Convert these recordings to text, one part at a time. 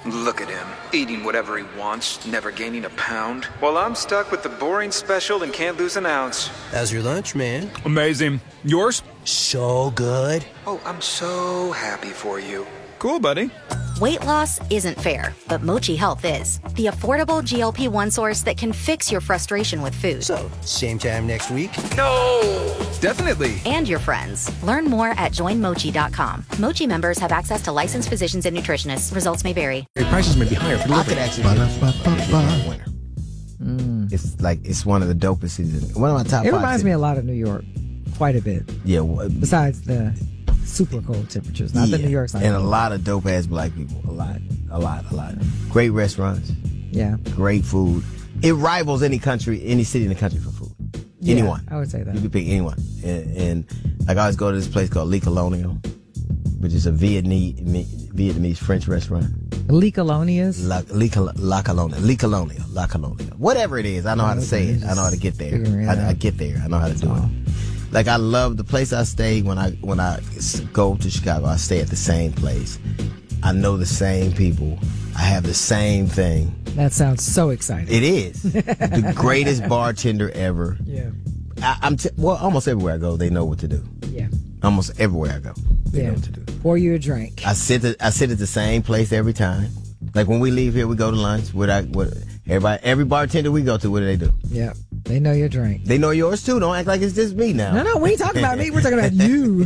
Look at him, eating whatever he wants, never gaining a pound. While I'm stuck with the boring special and can't lose an ounce. How's your lunch, man? Amazing. Yours? So good. Oh, I'm so happy for you. Cool, buddy. Weight loss isn't fair, but Mochi Health is. The affordable GLP-1 source that can fix your frustration with food. So, same time next week? No! Definitely. And your friends. Learn more at joinmochi.com. Mochi members have access to licensed physicians and nutritionists. Results may vary. Prices may be higher for delivery. I could actually winter. It's one of the dopest seasons. One of my top 5 It reminds me cities. a lot of New York, quite a bit. Yeah. Besides the super cold temperatures, not the New York side. And a lot of dope ass black people. A lot. Great restaurants. Yeah. Great food. It rivals any country, any city in the country for food. Yeah, anyone. I would say that. You can pick anyone. And like I always go to this place called Le Colonial, which is a Vietnamese French restaurant. Le Colonias? La Colonial. Whatever it is, I know how to say it. I know how to get there. I get there. I know how to do it. Like, I love the place I stay. When I go to Chicago, I stay at the same place. I know the same people. I have the same thing. That sounds so exciting. It is. The greatest bartender ever. Yeah. Almost everywhere I go, they know what to do. Yeah. Almost everywhere I go, they know what to do. Pour you a drink. I sit at the same place every time. Like, when we leave here, we go to lunch. Every bartender we go to, what do? Yeah. They know your drink. They know yours too. Don't act like it's just me now. No, we ain't talking about me. We're talking about you.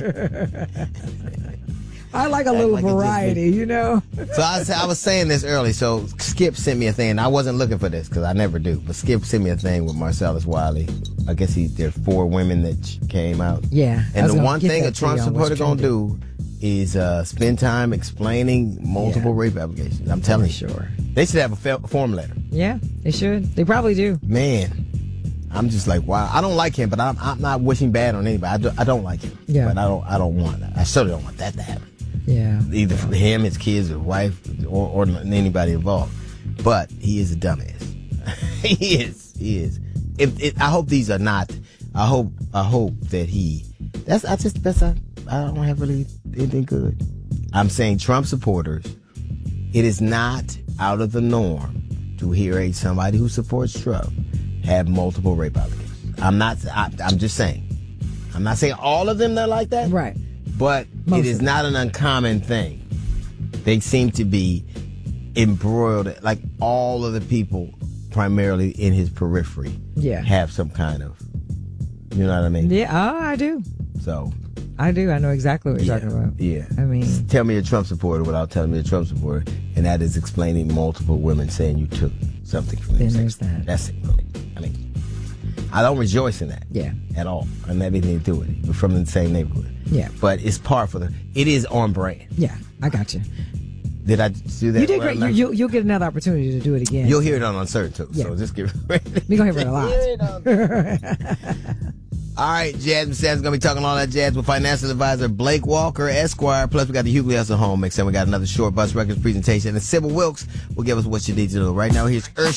I like a little variety, you know? So I was saying this early. So Skip sent me a thing. I wasn't looking for this because I never do. But Skip sent me a thing with Marcellus Wiley. I guess there's 4 women that came out. Yeah. And the one thing a Trump supporter going to do is spend time explaining multiple rape allegations. I'm telling you. Sure. They should have a form letter. Yeah, they should. They probably do. Man. I'm just like, wow. I don't like him, but I'm not wishing bad on anybody. I don't like him. Yeah. But I don't want that. I certainly don't want that to happen. Yeah. Either for him, his kids, his wife, or anybody involved. But he is a dumbass. He is. I hope these are not. I hope that I don't have really anything good. I'm saying Trump supporters, it is not out of the norm to hear somebody who supports Trump have multiple rape allegations. I'm just saying. I'm not saying all of them are like that. Right. But it is not an uncommon thing. They seem to be embroiled, like all of the people primarily in his periphery have some kind of, you know what I mean? Yeah, I do. So. I do. I know exactly what you're talking about. Yeah. I mean. Tell me a Trump supporter without telling me a Trump supporter, and that is explaining multiple women saying you took something from them. Then there's that. That's it. I mean, I don't rejoice in that. Yeah. At all. And everything to do with it. We're from the same neighborhood. Yeah. But it's it is on brand. Yeah, I got you. Did I do that? You did great. You'll get another opportunity to do it again. You'll hear it on Uncertain too. Yeah. So just get ready. We're going to hear it a lot. All right, Jasmine Sam's going to be talking all that jazz with financial advisor Blake Walker, Esquire. Plus, we got the Hughley Hustle Home Mix, and we got another Short Bus Records presentation. And Sybil Wilkes will give us what you need to know. Right now, here's Ursula.